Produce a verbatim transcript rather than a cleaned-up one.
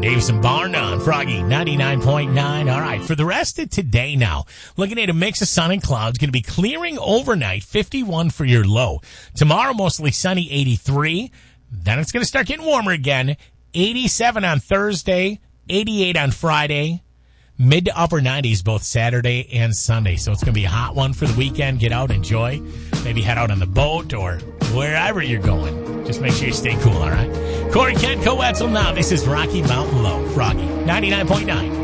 Davison Barn on Froggy ninety-nine point nine. All right, for the rest of today now, looking at a mix of sun and clouds, going to be clearing overnight, fifty-one for your low. Tomorrow, mostly sunny, eighty-three. Then it's going to start getting warmer again, eighty-seven on Thursday, eighty-eight on Friday. Mid to upper nineties both Saturday and Sunday. So it's going to be a hot one for the weekend. Get out, enjoy. Maybe head out on the boat or wherever you're going. Just make sure you stay cool, all right? Corey Kent, Co-Wetzel now. This is Rocky Mountain Low. Froggy ninety-nine point nine.